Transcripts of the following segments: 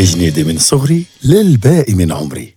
جنيدة من صغري للباقي من عمري.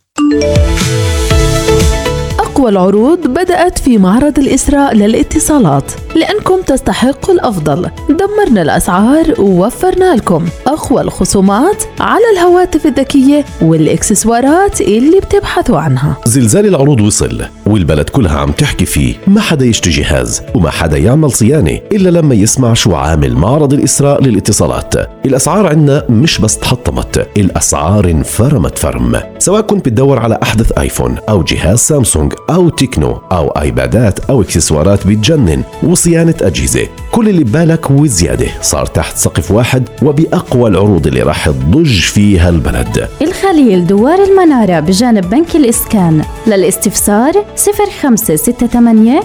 أقوى العروض بدأت في معرض الإسراء للاتصالات، لأنكم تستحقوا الأفضل. دمرنا الأسعار ووفرنا لكم أقوى الخصومات على الهواتف الذكية والإكسسوارات اللي بتبحثوا عنها. زلزال العروض وصل والبلد كلها عم تحكي فيه. ما حدا يشتري جهاز وما حدا يعمل صيانة إلا لما يسمع شو عامل معرض الإسراء للاتصالات. الأسعار عنا مش بس تحطمت، الأسعار انفرمت فرم. سواء كنت بتدور على أحدث آيفون أو جهاز سامسونج أو تكنو أو آيبادات أو إكسسوارات بتجنن وصيانة أجهزة، كل اللي ببالك وزيادة صار تحت سقف واحد وبأقوى العروض اللي راح تضج فيها البلد. الخليل دوار المنارة بجانب بنك الإسكان. للاستفسار 0568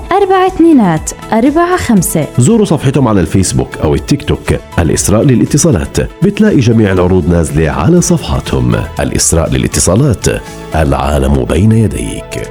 4245. زوروا صفحتهم على الفيسبوك أو التيك توك الإسراء للاتصالات، بتلاقي جميع العروض نازلة على صفحاتهم. الإسراء للاتصالات، العالم بين يديك.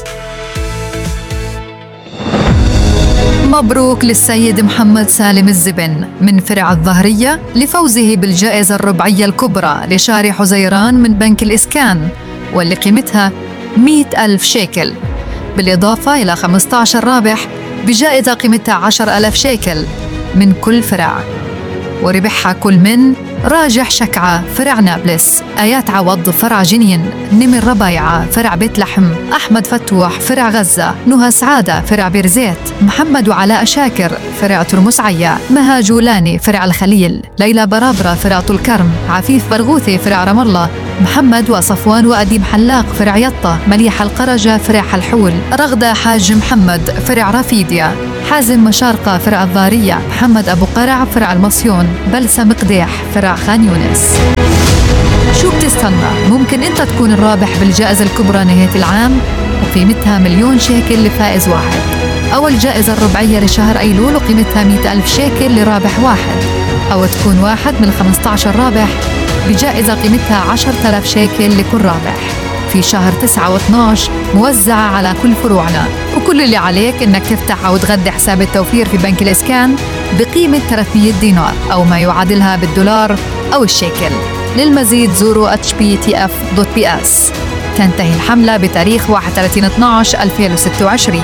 مبروك للسيد محمد سالم الزبن من فرع الظهرية لفوزه بالجائزة الربعية الكبرى لشارع حزيران من بنك الإسكان، واللي قيمتها 100,000 شيكل، بالإضافة إلى 15 رابح بجائزة قيمتها 10,000 شيكل من كل فرع. وربحها كل من راجح شكعة فرع نابلس، آيات عوض فرع جنين، نمر ربايعة فرع بيت لحم، أحمد فتوح فرع غزة، نهى سعادة فرع بيرزيت، محمد وعلاء شاكر فرع ترمس عيا، مها جولاني فرع الخليل، ليلى برابرة فرع طول كرم، عفيف برغوثي فرع رام الله، محمد وصفوان وأديب حلاق فرع يطة، مليحة القرجة فرع حلحول، رغدة حاج محمد فرع رافيديا، حازم مشارقة فرع الضارية، محمد أبو قرع فرع المصيون، بلسم قديح فرع خان يونس. شو بتستنى؟ ممكن أنت تكون الرابح بالجائزة الكبرى نهاية العام وقيمتها 1,000,000 شيكل لفائز واحد، أو الجائزة الربعية لشهر أيلول وقيمتها 100,000 شيكل لرابح واحد، أو تكون واحد من 15 رابح بجائزة قيمتها 10,000 شيكل لكل رابح في شهر 9 و12 موزعة على كل فروعنا. وكل اللي عليك إنك تفتح أو تغذي حساب التوفير في بنك الإسكان بقيمة 300 دينار أو ما يعادلها بالدولار أو الشيكل. للمزيد زوروا hptf.bs. تنتهي الحملة بتاريخ 31/12/2026.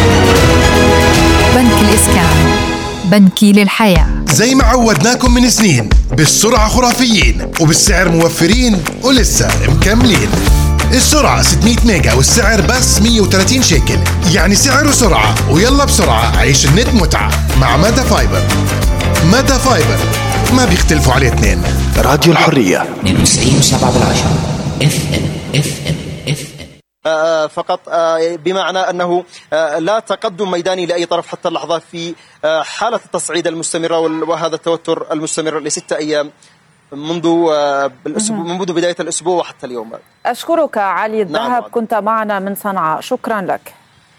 بنك الإسكان، بنكي للحياة. زي ما عودناكم من سنين، بالسرعة خرافيين وبالسعر موفرين ولسه مكملين. السرعة 600 ميجا والسعر بس 130 شيكل، يعني سعر وسرعة. ويلا بسرعة عيش النت متعة مع مادا فايبر. مادا فايبر ما بيختلفوا عليه اثنين. راديو الحرية 92.7 FM. فقط بمعنى أنه لا تقدم ميداني لأي طرف حتى اللحظة في حالة التصعيد المستمرة وهذا التوتر المستمر ل6 أيام منذ بداية الأسبوع وحتى اليوم. أشكرك علي الذهب. نعم. كنت معنا من صنعاء، شكرا لك.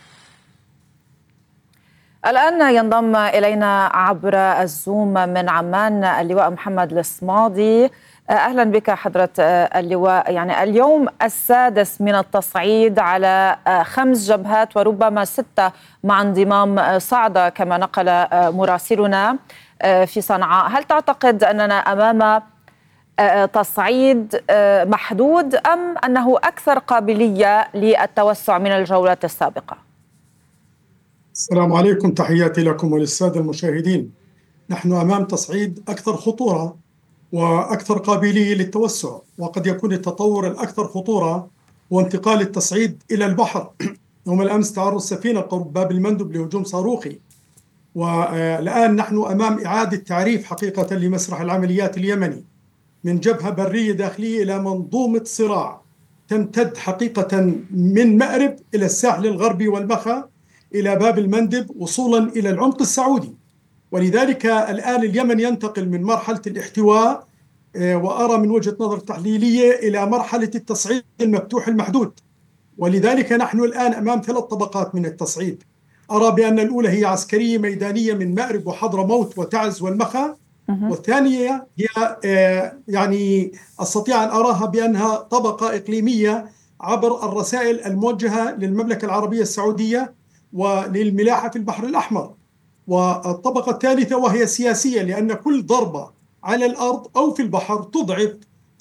الآن ينضم إلينا عبر الزوم من عمان اللواء محمد الصمادي. أهلا بك حضرة اللواء. يعني اليوم السادس من التصعيد على 5 جبهات وربما 6 مع انضمام صعدة كما نقل مراسلنا في صنعاء. هل تعتقد أننا أمام تصعيد محدود أم أنه أكثر قابلية للتوسع من الجولات السابقة؟ السلام عليكم، تحياتي لكم وللسادة المشاهدين. نحن أمام تصعيد أكثر خطورة وأكثر قابلية للتوسع، وقد يكون التطور الأكثر خطورة هو انتقال التصعيد إلى البحر. يوم الأمس تعرض سفينة قرب باب المندب لهجوم صاروخي، والآن نحن أمام إعادة تعريف حقيقة لمسرح العمليات اليمني من جبهة برية داخلية إلى منظومة صراع تمتد حقيقة من مأرب إلى الساحل الغربي والمخا إلى باب المندب وصولا إلى العمق السعودي. ولذلك الآن اليمن ينتقل من مرحلة الاحتواء وأرى من وجهة نظر تحليلية إلى مرحلة التصعيد المفتوح المحدود. ولذلك نحن الآن أمام 3 طبقات من التصعيد. أرى بأن الأولى هي عسكرية ميدانية من مأرب وحضرموت وتعز والمخا، والثانية هي يعني أستطيع أن أراها بأنها طبقة إقليمية عبر الرسائل الموجهة للمملكة العربية السعودية وللملاحة في البحر الأحمر. والطبقة الثالثة وهي سياسية، لأن كل ضربة على الأرض أو في البحر تضعف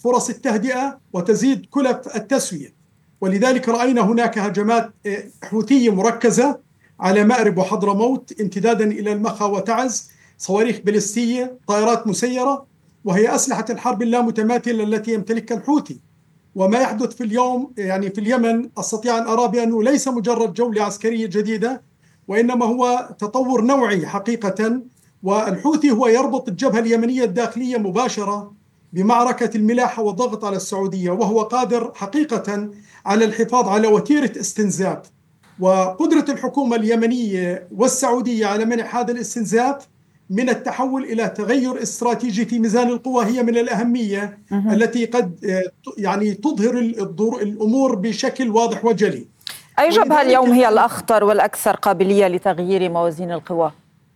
فرص التهدئة وتزيد كلف التسوية. ولذلك رأينا هناك هجمات حوثية مركزة على مأرب وحضرموت امتدادا إلى المخا وتعز، صواريخ باليستية، طائرات مسيرة، وهي أسلحة الحرب اللامتماثلة التي يمتلكها الحوثي. وما يحدث في اليوم يعني في اليمن أستطيع أن أرى بأنه ليس مجرد جولة عسكرية جديدة، وإنما هو تطور نوعي حقيقة. والحوثي هو يربط الجبهة اليمنية الداخلية مباشرة بمعركة الملاحة والضغط على السعودية، وهو قادر حقيقة على الحفاظ على وتيرة استنزاف. وقدرة الحكومة اليمنية والسعودية على منع هذا الاستنزاف من التحول إلى تغير استراتيجي في ميزان القوى هي من الأهمية التي قد يعني تظهر الأمور بشكل واضح وجلي. أي جبهة اليوم هي الأخطر والأكثر قابلية لتغيير موازين القوى؟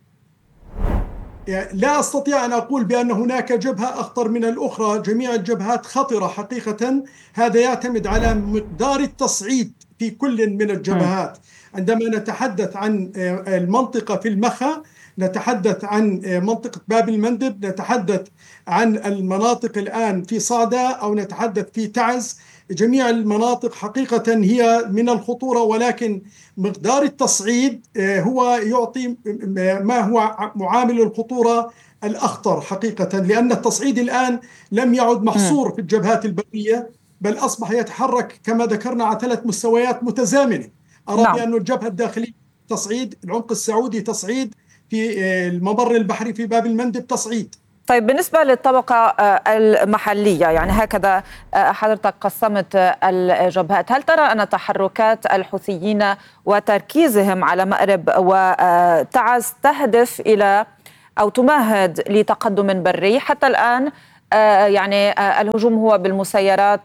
لا أستطيع أن أقول بأن هناك جبهة أخطر من الأخرى، جميع الجبهات خطرة حقيقة. هذا يعتمد على مقدار التصعيد في كل من الجبهات. عندما نتحدث عن المنطقة في المخا، نتحدث عن منطقة باب المندب، نتحدث عن المناطق الآن في صعدة، أو نتحدث في تعز. جميع المناطق حقيقة هي من الخطورة، ولكن مقدار التصعيد هو يعطي ما هو معامل الخطورة الأخطر حقيقة، لأن التصعيد الآن لم يعد محصور في الجبهات البرية، بل أصبح يتحرك كما ذكرنا على 3 مستويات متزامنة. أرى بأن الجبهة الداخلية تصعيد، العمق السعودي تصعيد، في الممر البحري في باب المندب تصعيد. طيب بالنسبة للطبقة المحلية، يعني هكذا حضرتك قسمت الجبهات، هل ترى أن تحركات الحوثيين وتركيزهم على مأرب وتعز تهدف إلى أو تمهد لتقدم بري؟ حتى الآن يعني الهجوم هو بالمسيرات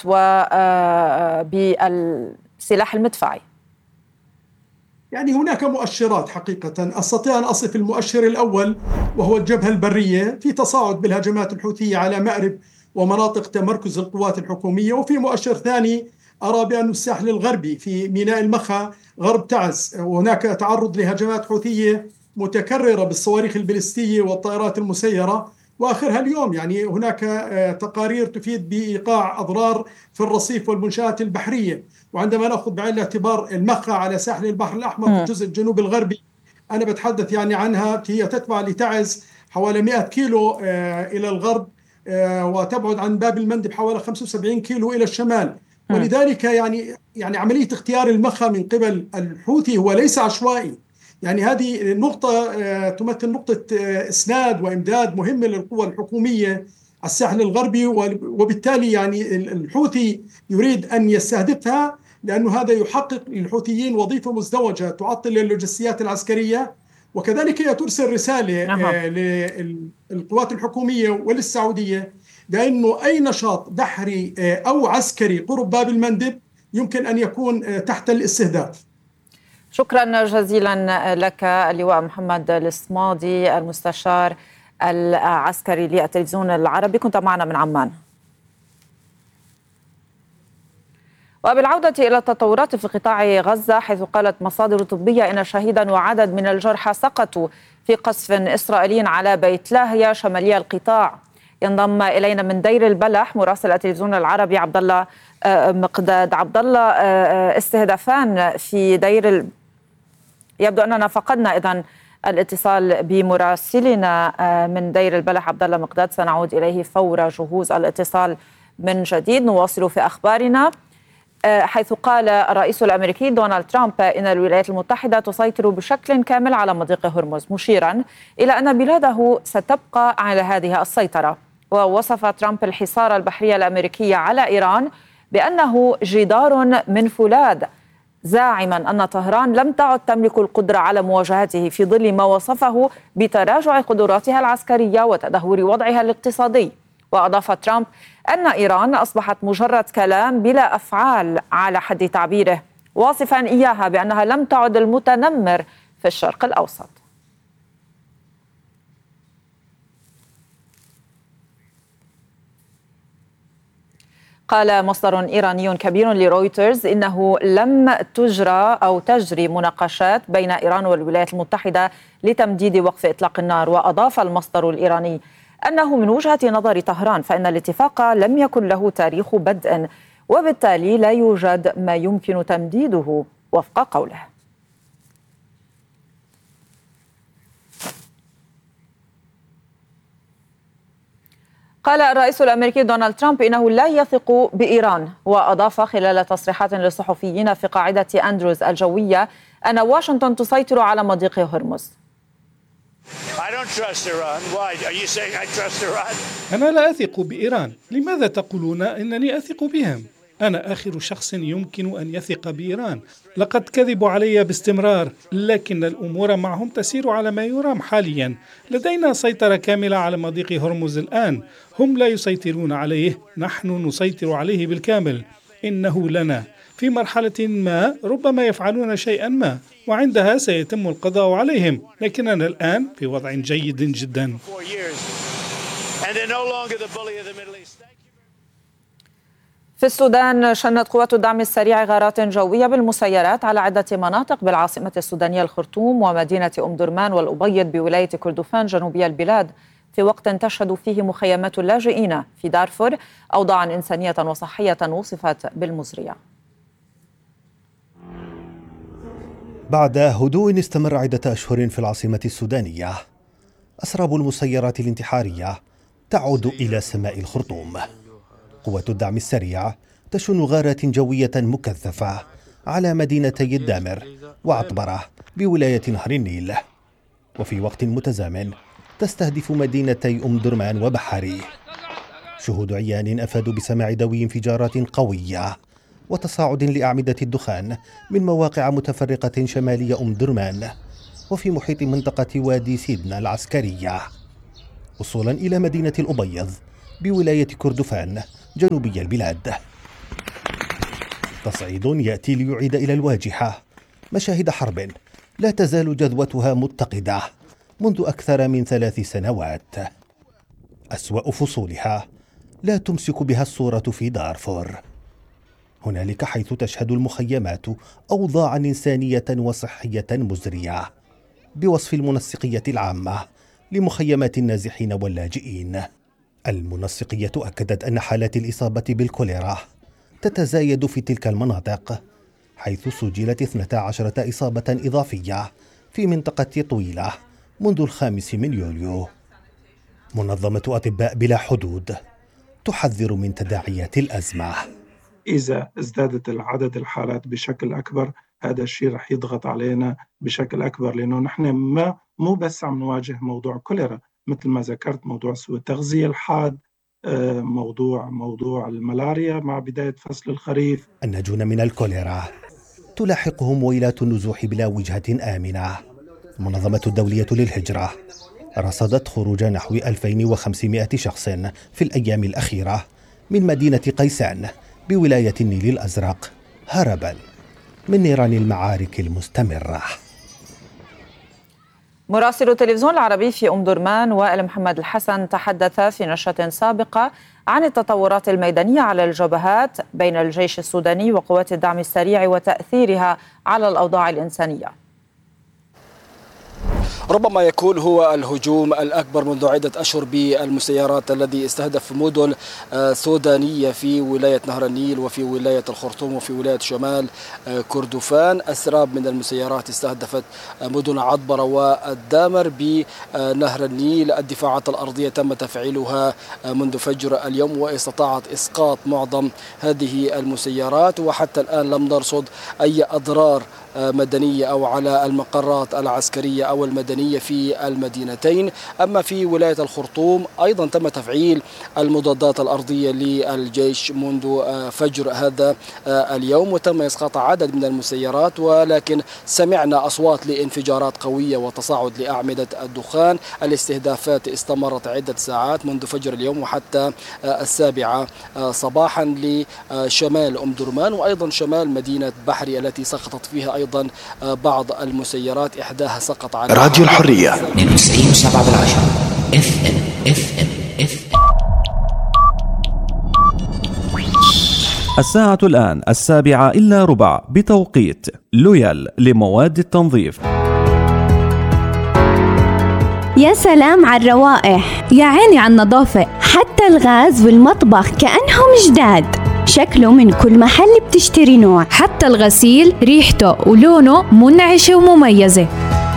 وبالسلاح المدفعي. يعني هناك مؤشرات حقيقة. أستطيع أن أصف المؤشر الأول وهو الجبهة البرية في تصاعد بالهجمات الحوثية على مأرب ومناطق تمركز القوات الحكومية، وفي مؤشر ثاني أرى بأن الساحل الغربي في ميناء المخا غرب تعز وهناك تعرض لهجمات حوثية متكررة بالصواريخ الباليستية والطائرات المسيرة. وآخرها اليوم يعني هناك تقارير تفيد بإيقاع أضرار في الرصيف والمنشآت البحرية. وعندما نأخذ بعين الاعتبار المخا على ساحل البحر الأحمر في الجزء الجنوبي الغربي، أنا بتحدث يعني عنها، هي تتبع لتعز حوالي 100 كيلو إلى الغرب، وتبعد عن باب المندب حوالي 75 كيلو إلى الشمال. ولذلك يعني عملية اختيار المخا من قبل الحوثي هو ليس عشوائي. يعني هذه نقطة تمثل نقطة إسناد وإمداد مهمة للقوى الحكومية على الساحل الغربي، وبالتالي يعني الحوثي يريد أن يستهدفها، لأنه هذا يحقق للحوثيين وظيفة مزدوجة تعطل اللوجستيات العسكرية، وكذلك هي ترسل رسالة للقوات الحكومية وللسعودية بأنه أي نشاط بحري أو عسكري قرب باب المندب يمكن أن يكون تحت الاستهداف. شكرا جزيلا لك اللواء محمد الصمادي، المستشار العسكري للتلفزيون العربي، كنت معنا من عمان. وبالعودة إلى التطورات في قطاع غزة، حيث قالت مصادر طبية إن شهيدا وعدد من الجرحى سقطوا في قصف إسرائيلي على بيت لاهيا شمالي القطاع. ينضم إلينا من دير البلح مراسل التلفزيون العربي عبد الله مقداد. عبد الله، استهدافان في دير يبدو أننا فقدنا إذن الاتصال بمراسلنا من دير البلح عبد الله مقداد، سنعود إليه فور جهوز الاتصال من جديد. نواصل في أخبارنا، حيث قال الرئيس الأمريكي دونالد ترامب إن الولايات المتحدة تسيطر بشكل كامل على مضيق هرمز، مشيرا إلى أن بلاده ستبقى على هذه السيطرة. ووصف ترامب الحصار البحري الأمريكي على إيران بأنه جدار من فولاذ، زاعما أن طهران لم تعد تملك القدرة على مواجهته في ظل ما وصفه بتراجع قدراتها العسكرية وتدهور وضعها الاقتصادي. وأضاف ترامب أن إيران أصبحت مجرد كلام بلا أفعال على حد تعبيره، واصفا إياها بأنها لم تعد المتنمر في الشرق الأوسط. قال مصدر إيراني كبير لرويترز إنه لم تجري مناقشات بين إيران والولايات المتحدة لتمديد وقف إطلاق النار. وأضاف المصدر الإيراني أنه من وجهة نظر طهران فإن الاتفاق لم يكن له تاريخ بدء، وبالتالي لا يوجد ما يمكن تمديده وفق قوله. قال الرئيس الأمريكي دونالد ترامب إنه لا يثق بإيران، وأضاف خلال تصريحات للصحفيين في قاعدة أندروز الجوية أن واشنطن تسيطر على مضيق هرمز. أنا لا أثق بإيران. لماذا تقولون إنني أثق بهم؟ أنا آخر شخص يمكن أن يثق بإيران. لقد كذبوا علي باستمرار، لكن الأمور معهم تسير على ما يرام حاليا. لدينا سيطرة كاملة على مضيق هرمز الآن. هم لا يسيطرون عليه، نحن نسيطر عليه بالكامل. إنه لنا. في مرحلة ما ربما يفعلون شيئا ما، وعندها سيتم القضاء عليهم، لكننا الآن في وضع جيد جدا. في السودان شنت قوات الدعم السريع غارات جوية بالمسيرات على عدة مناطق بالعاصمة السودانية الخرطوم ومدينة أم درمان والأبيض بولاية كردفان جنوبي البلاد، في وقت تشهد فيه مخيمات اللاجئين في دارفور أوضاعا إنسانية وصحية وصفت بالمزرية. بعد هدوء استمر عدة أشهر في العاصمة السودانية، أسراب المسيرات الانتحارية تعود إلى سماء الخرطوم. قوة الدعم السريع تشن غارات جوية مكثفة على مدينتي الدامر وعطبرة بولاية نهر النيل، وفي وقت متزامن تستهدف مدينتي أم درمان وبحري. شهود عيان أفادوا بسماع دوي انفجارات قوية وتصاعد لأعمدة الدخان من مواقع متفرقة شمالية أم درمان وفي محيط منطقة وادي سيدنا العسكرية، وصولا إلى مدينة الأبيض بولاية كردفان جنوبي البلاد. تصعيد يأتي ليعيد إلى الواجهة مشاهد حرب لا تزال جذوتها متقدة منذ أكثر من 3 سنوات. أسوأ فصولها لا تمسك بها الصورة في دارفور. هنالك حيث تشهد المخيمات أوضاعا إنسانية وصحية مزرية بوصف المنسقية العامة لمخيمات النازحين واللاجئين. المنسقية أكدت أن حالات الإصابة بالكوليرا تتزايد في تلك المناطق، حيث سجلت 12 إصابة إضافية في منطقة طويلة منذ 5 يوليو. منظمة أطباء بلا حدود تحذر من تداعيات الأزمة. إذا ازدادت العدد الحالات بشكل أكبر، هذا الشيء رح يضغط علينا بشكل أكبر، لأنه نحن مو بس عم نواجه موضوع كوليرا، مثل ما ذكرت موضوع سوء التغذية الحاد، موضوع الملاريا مع بداية فصل الخريف. الناجون من الكوليرا تلاحقهم ويلات النزوح بلا وجهة آمنة. المنظمة الدولية للهجرة رصدت خروج نحو 2500 شخص في الأيام الأخيرة من مدينة قيسان بولاية النيل الأزرق هربا من نيران المعارك المستمرة. مراسل التلفزيون العربي في أم درمان وائل محمد الحسن تحدث في نشرة سابقة عن التطورات الميدانية على الجبهات بين الجيش السوداني وقوات الدعم السريع وتأثيرها على الأوضاع الإنسانية. ربما يكون هو الهجوم الأكبر منذ عدة أشهر بالمسيرات الذي استهدف مدن سودانية في ولاية نهر النيل وفي ولاية الخرطوم وفي ولاية شمال كردفان. أسراب من المسيرات استهدفت مدن عطبرة والدامر بنهر النيل. الدفاعات الأرضية تم تفعيلها منذ فجر اليوم واستطاعت إسقاط معظم هذه المسيرات، وحتى الآن لم نرصد أي أضرار مدنية أو على المقرات العسكرية أو المدنية في المدينتين. أما في ولاية الخرطوم أيضا تم تفعيل المضادات الأرضية للجيش منذ فجر هذا اليوم، وتم إسقاط عدد من المسيرات، ولكن سمعنا أصوات لانفجارات قوية وتصاعد لأعمدة الدخان. الاستهدافات استمرت عدة ساعات منذ فجر اليوم وحتى 7 صباحا لشمال أم درمان وأيضا شمال مدينة بحري التي سقطت فيها أيضا بعض المسيرات، إحداها سقط على راديو الحرية 92.7 FM. الساعة الآن 7:15 بتوقيت لويال لمواد التنظيف. يا سلام على الروائح، يا عيني على النظافة، حتى الغاز والمطبخ كأنهم جداد. شكله من كل محل بتشتري نوع، حتى الغسيل ريحته ولونه منعشة ومميزة.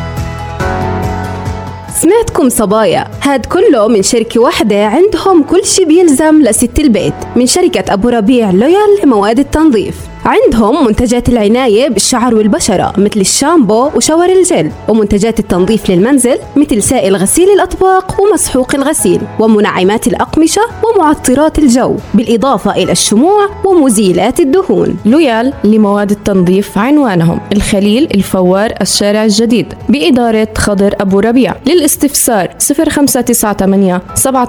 سمعتكم صبايا، هاد كله من شركة واحدة عندهم كل شي بيلزم لست البيت، من شركة أبو ربيع لويال لمواد التنظيف. عندهم منتجات العناية بالشعر والبشرة مثل الشامبو وشاور الجل، ومنتجات التنظيف للمنزل مثل سائل غسيل الأطباق ومسحوق الغسيل، ومنعمات الأقمشة ومعطرات الجو، بالإضافة إلى الشموع ومزيلات الدهون. لويال لمواد التنظيف عنوانهم الخليل الفوار الشارع الجديد بإدارة خضر أبو ربيع. للاستفسار 0598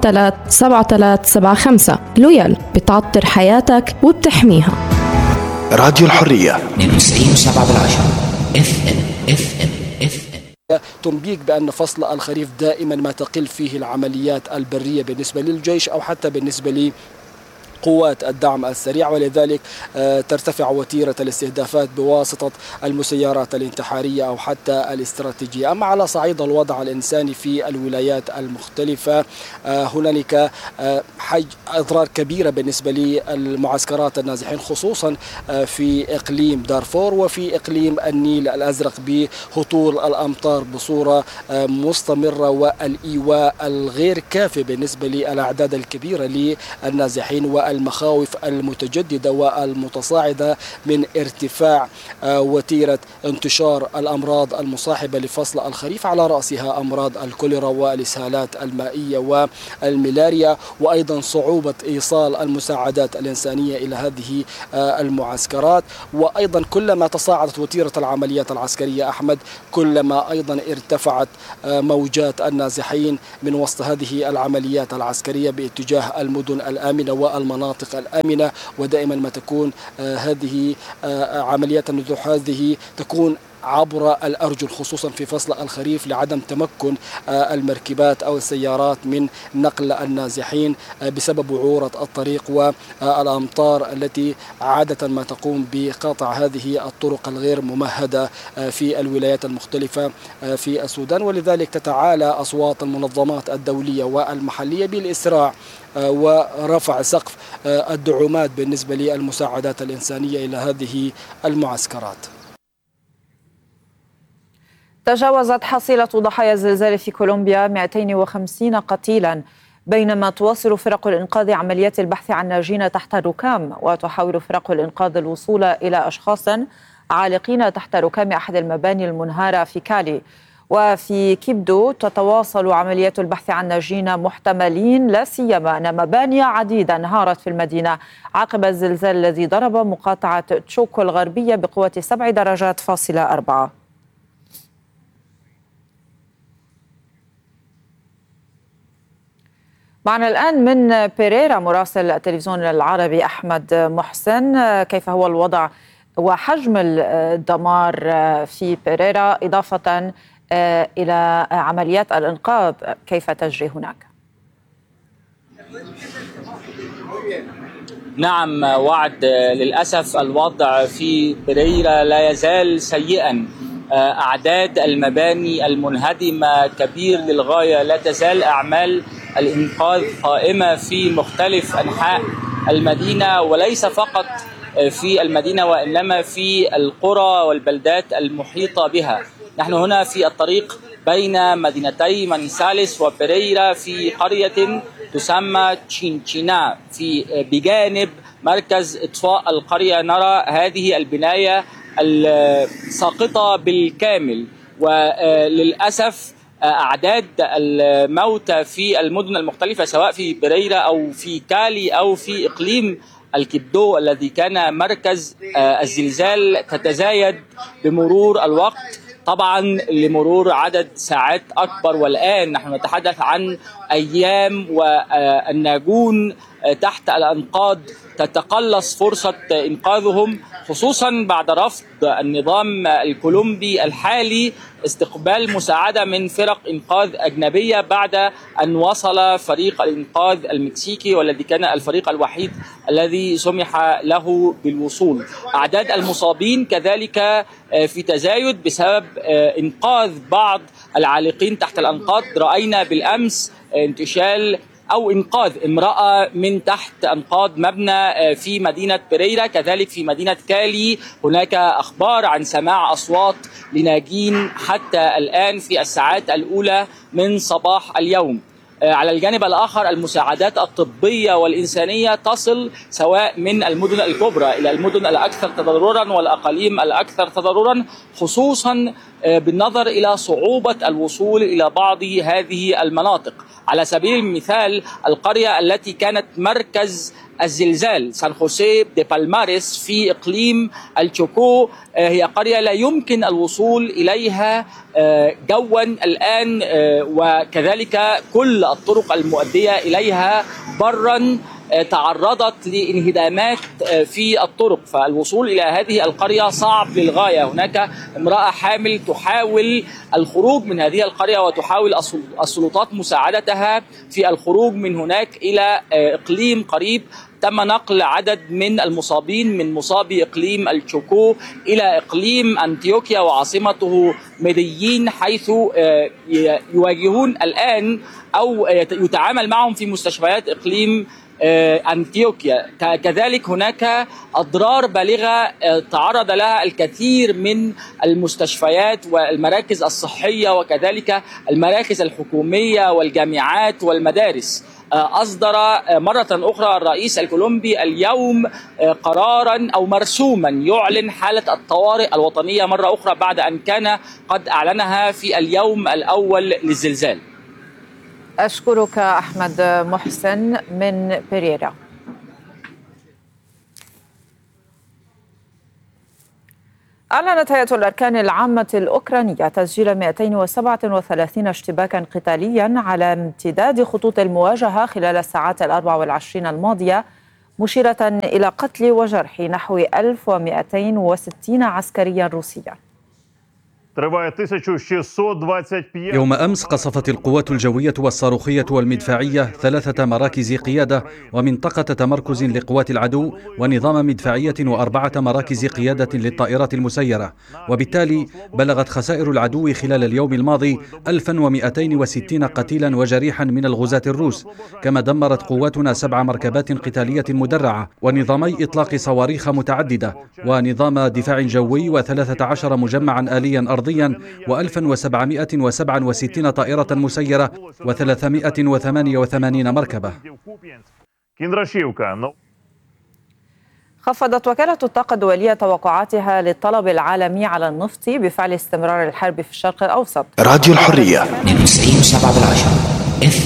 737375. لويال بتعطر حياتك وبتحميها. راديو الحرية 92.7 FM. تنبيك بأن فصل الخريف دائما ما تقل فيه العمليات البرية بالنسبة للجيش أو حتى بالنسبة قوات الدعم السريع، ولذلك ترتفع وتيرة الاستهدافات بواسطة المسيرات الانتحارية أو حتى الاستراتيجية. أما على صعيد الوضع الإنساني في الولايات المختلفة، هنالك أضرار كبيرة بالنسبة للمعسكرات النازحين، خصوصا في إقليم دارفور وفي إقليم النيل الأزرق بهطول الأمطار بصورة مستمرة والإيواء الغير كافي بالنسبة للأعداد الكبيرة للنازحين والمخاوف المتجددة والمتصاعدة من ارتفاع وتيرة انتشار الأمراض المصاحبة لفصل الخريف، على رأسها أمراض الكوليرا والإسهالات المائية والملاريا، وأيضا صعوبة إيصال المساعدات الإنسانية إلى هذه المعسكرات. وأيضا كلما تصاعدت وتيرة العمليات العسكرية أحمد، كلما أيضا ارتفعت موجات النازحين من وسط هذه العمليات العسكرية باتجاه المدن الآمنة والمناطق الآمنة. ودائما ما تكون هذه عمليات النزوح هذه تكون عبر الأرجل، خصوصا في فصل الخريف لعدم تمكن المركبات أو السيارات من نقل النازحين بسبب وعورة الطريق والأمطار التي عادة ما تقوم بقطع هذه الطرق الغير ممهدة في الولايات المختلفة في السودان. ولذلك تتعالى أصوات المنظمات الدولية والمحلية بالإسراع ورفع سقف الدعومات بالنسبة للمساعدات الإنسانية إلى هذه المعسكرات. تجاوزت حصيلة ضحايا الزلزال في كولومبيا 250 قتيلا، بينما تواصل فرق الإنقاذ عمليات البحث عن ناجين تحت الركام، وتحاول فرق الإنقاذ الوصول إلى أشخاص عالقين تحت ركام أحد المباني المنهارة في كالي. وفي كيبدو تتواصل عمليات البحث عن ناجين محتملين، لا سيما أن مباني عديدة انهارت في المدينة عقب الزلزال الذي ضرب مقاطعة تشوكو الغربية بقوة 7 درجات فاصلة 4. معنا الآن من بيريرا مراسل التلفزيون العربي أحمد محسن، كيف هو الوضع وحجم الدمار في بيريرا إضافة إلى عمليات الإنقاذ كيف تجري هناك؟ نعم وعد، للأسف الوضع في بيريرا لا يزال سيئا. أعداد المباني المنهدمة كبير للغاية، لا تزال أعمال الإنقاذ قائمة في مختلف أنحاء المدينة، وليس فقط في المدينة وإنما في القرى والبلدات المحيطة بها. نحن هنا في الطريق بين مدينتي مانيساليس وبيريرا في قرية تسمى تشينشينا بجانب مركز إطفاء القرية. نرى هذه البناية الساقطة بالكامل، وللأسف أعداد الموتى في المدن المختلفة سواء في بيريرا أو في كالي أو في إقليم الكيبدو الذي كان مركز الزلزال تتزايد بمرور الوقت، طبعا لمرور عدد ساعات أكبر. والآن نحن نتحدث عن أيام والناجون تحت الأنقاض تتقلص فرصة إنقاذهم، خصوصا بعد رفض النظام الكولومبي الحالي استقبال مساعدة من فرق إنقاذ أجنبية بعد أن وصل فريق الإنقاذ المكسيكي والذي كان الفريق الوحيد الذي سمح له بالوصول. أعداد المصابين كذلك في تزايد بسبب إنقاذ بعض العالقين تحت الأنقاض. رأينا بالأمس انتشال أو إنقاذ امرأة من تحت أنقاض مبنى في مدينة بريرة، كذلك في مدينة كالي هناك أخبار عن سماع أصوات لناجين حتى الآن في الساعات الأولى من صباح اليوم. على الجانب الآخر المساعدات الطبية والإنسانية تصل سواء من المدن الكبرى إلى المدن الأكثر تضررا والأقاليم الأكثر تضررا، خصوصا بالنظر إلى صعوبة الوصول إلى بعض هذه المناطق. على سبيل المثال القرية التي كانت مركز الزلزال سان خوسيه دي بالماريس في إقليم التشوكو هي قرية لا يمكن الوصول إليها جوا الآن، وكذلك كل الطرق المؤدية إليها برا تعرضت لانهدامات في الطرق، فالوصول إلى هذه القرية صعب للغاية. هناك امرأة حامل تحاول الخروج من هذه القرية وتحاول السلطات مساعدتها في الخروج من هناك إلى إقليم قريب. تم نقل عدد من المصابين من مصابي إقليم التشوكو إلى إقليم أنتيوكيا وعاصمته ميديين، حيث يواجهون الآن أو يتعامل معهم في مستشفيات إقليم أنتيوكيا. كذلك هناك أضرار بالغة تعرض لها الكثير من المستشفيات والمراكز الصحية وكذلك المراكز الحكومية والجامعات والمدارس. أصدر مرة أخرى الرئيس الكولومبي اليوم قرارا أو مرسوما يعلن حالة الطوارئ الوطنية مرة أخرى بعد أن كان قد أعلنها في اليوم الأول للزلزال. أشكرك أحمد محسن من بريرا. أعلنت هيئة الأركان العامة الأوكرانية تسجيل 237 اشتباكا قتاليا على امتداد خطوط المواجهة خلال الساعات 24 الماضية، مشيرة إلى قتل وجرح نحو 1260 عسكريا روسيا. يوم أمس قصفت القوات الجوية والصاروخية والمدفعية 3 مراكز قيادة ومنطقة تمركز لقوات العدو ونظام مدفعية و4 مراكز قيادة للطائرات المسيرة، وبالتالي بلغت خسائر العدو خلال اليوم الماضي 1260 قتيلا وجريحا من الغزاة الروس. كما دمرت قواتنا 7 مركبات قتالية مدرعة ونظامي إطلاق صواريخ متعددة ونظام دفاع جوي و13 مجمعا آليا أرضيا و1767 طائرة مسيرة و388 مركبة. خفضت وكالة الطاقة الدولية توقعاتها للطلب العالمي على النفط بفعل استمرار الحرب في الشرق الأوسط. راديو الحرية 92.7